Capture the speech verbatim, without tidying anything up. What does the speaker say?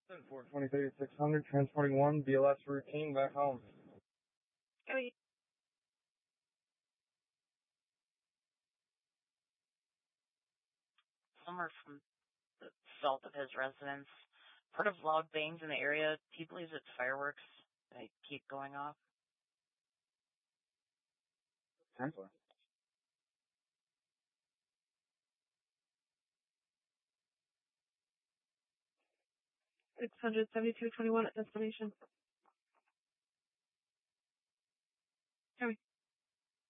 four twenty-three six hundred, transporting one, B L S routine back home. Okay. Somewhere from the south of his residence. Heard of loud bangs in the area. He believes it's fireworks. They keep going off. Potentially. six hundred seventy-two twenty-one at destination.